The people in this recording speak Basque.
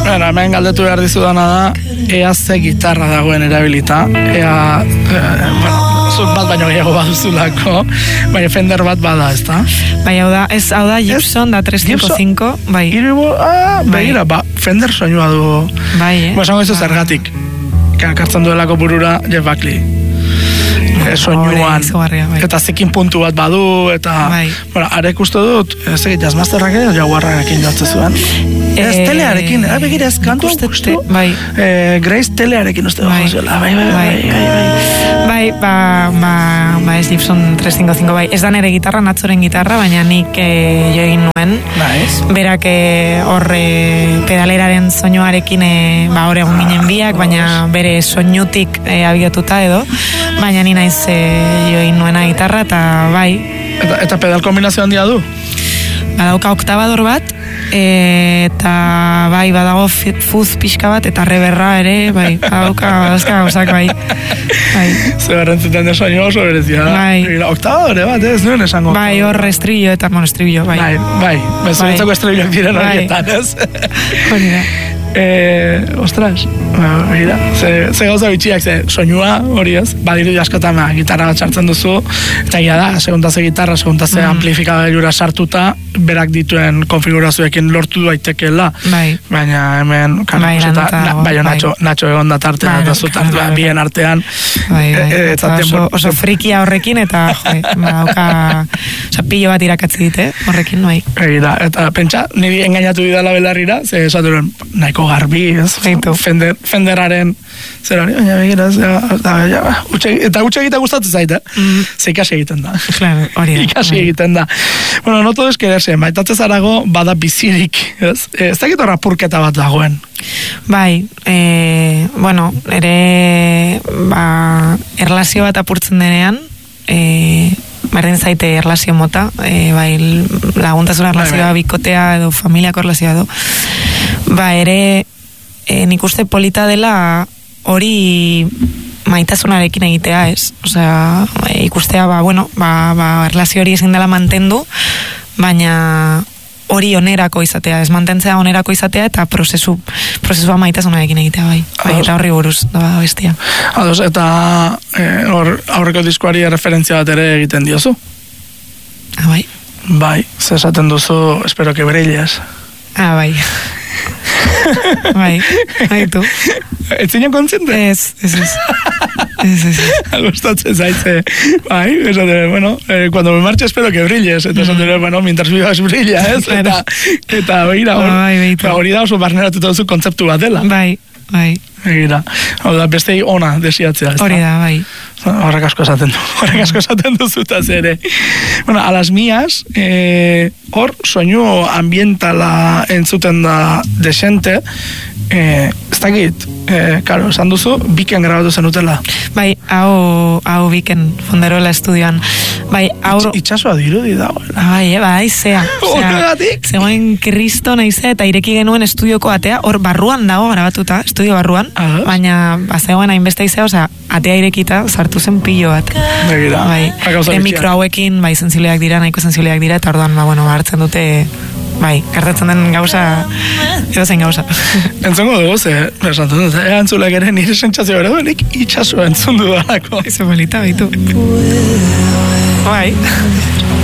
hemen galdetu behar dizudana da, ea ze gitarra dagoen erabilita, ea, zut bat baino gehiago baduzulako, baina Fender bat bada, ez da? Bai, hau da Gibson, da 355, bai. Begira, Fender soinua du. Bai, esango ez zergatik, kartzen duelako burura Jeff Buckley. Soinuan, eta zekin puntu bat badu, eta arek uste dut, ez egit jazzmasterrak edo jaguarrarekin joatze zuen. Ez telearekin, begira ez kantu uste, Grace telearekin uste dut jozuela, ez Gibson 355, bai, ez da nire gitarra, Natzoren gitarra, baina nik jo egin nuen, berak horre pedaleraren soinuarekin hor egon ginen biak, baina bere soinutik abiotuta edo, baina ni naiz jo egin nuena gitarra, eta bai. Eta pedal kombinazio handia du? Badauka oktabador bat, eta bai, badago fuz pixka bat, eta reberra ere, bai, badauka gauzak, bai. Zer garrantzuten de soinu oso berezia da. Oktabadore bat, ez nuen esango. Bai, hor estribillo eta monoestribillo, bai. Bezuretzako estribilloak diren horietan, ez? Hori da. Ostras, mira, ze gauza bitxiak, ze soinua hori ez, badiru askotan gitarra bat sartzen duzu, eta gira da, segundaze gitarra, segundaze amplifikagailura sartuta, berak dituen konfigurazioekin lortu daitekeela, baina hemen Nacho egon da tartean, eta zutan bien artean, oso frikia horrekin, eta pillo bat irakatzi dite, horrekin, bai. Eta pentsa, niri engainatu didala belarrira, ze esaturen, nahiko garbi, ez? Fenderaren zer hori, baina begira, eta utxe egita gustatzen zaite, ze ikasi egiten da. Ikasi egiten da. Bueno, no todo es quererse, maitatzez arago bada bizirik, ez? Ez dakit horra purketa bat dagoen. Bai, bueno, ere erlazio bat apurtzen denean, berdin zaite erlazio mota, bai, laguntasuna erlazioa, bikotea edo familiako erlazioa edo, ere nik uste polita dela hori maitasunarekin egitea, ez? Osea, ikustea, erlazio hori ezin dela mantendu, baina hori onerako izatea, ez mantentzea onerako izatea, eta prozesua maitasunarekin egitea, bai. Eta horri buruz, da bestia. Ados, eta aurreko diskoari referentzia bat ere egiten diozu? Bai. Bai, zesaten duzu, espero que brilles. Bai. Bai, tu. Ez zinen kontziente? Ez. Gustatzen zaitze. Bai, bueno, cuando me marche espero que brilles. Eta bueno, mientras vivas brilla, ez? Eta hori da oso barneratuta duzu kontzeptu bat dela. Bai. Egira, hau da, bestei ona desiatzea. Hori da, bai. Horrek asko esaten duzutaz ere. Bueno, a las mías, hor, soinu ambientala entzuten da desente, ez dakit, karo, esan duzu, Biken grabatu zenutela. Bai, hau Biken, Fonderola estudioan. Bai, itxasua dirudi dago. Bai, zea. Zegoen kristo nahize, eta ireki genuen estudioko atea, hor barruan dago grabatuta, estudio barruan, baina zegoen hainbeste izea, osea, atea irekita sartu zen pillo bat. Begira. Bai, mikro hauekin, bai, sensibiliak dira, nahiko sensibiliak dira, eta orduan, hartzen dute, bai, gertatzen den gauza, edo zen gauza. Entzongo dugu, esaten dut, entzulek ere nire sentsazio bere duenik itxasua entzun dudalako. Izo bolita, baitu. Bai.